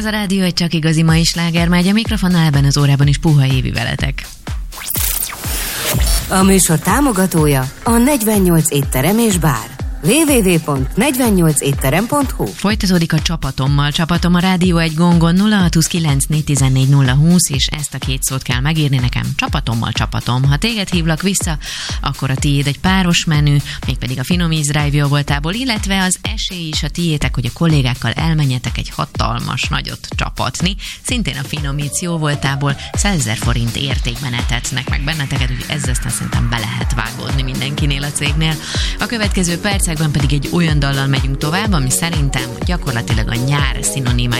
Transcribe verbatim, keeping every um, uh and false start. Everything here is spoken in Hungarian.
a rádió egy csak igazi mai sláger, megy a mikrofonnal, ebben az órában is Puha Évi veletek. A műsor támogatója a negyvennyolc étterem és bár. double-u double-u double-u pont negyvennyolc étterem pont hu. Folytatódik a Csapatommal. Csapatom a rádió egy gongon nulla hat huszonkilenc négyszáztizennégy nulla húsz, és ezt a két szót kell megírni nekem. Csapatommal csapatom. Ha téged hívlak vissza, akkor a tiéd egy páros menü, mégpedig a Finom íz Drive jó voltából, illetve az esély is a tiétek, hogy a kollégákkal elmenjetek egy hatalmas nagyot csapatni. Szintén a Finom íz jó voltából százezer forint értékben etetnek meg benneteket, úgyhogy ezzel aztán szerintem be lehet vágódni mindenkinél a cégnél. A következő percekben pedig egy olyan dallal megyünk tovább, ami szerintem gyakorlatilag a nyár szinonimája